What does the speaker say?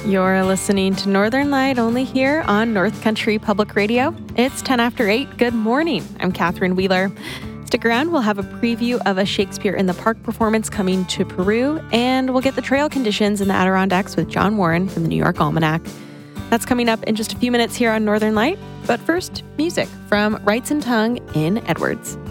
You're listening to Northern Light only here on North Country Public Radio. It's 10 after 8. Good morning. I'm Catherine Wheeler. Stick around. We'll have a preview of a Shakespeare in the Park performance coming to Peru, and we'll get the trail conditions in the Adirondacks with John Warren from the New York Almanac. That's coming up in just a few minutes here on Northern Light. But first, music from Wrights and Tongue in Edwards.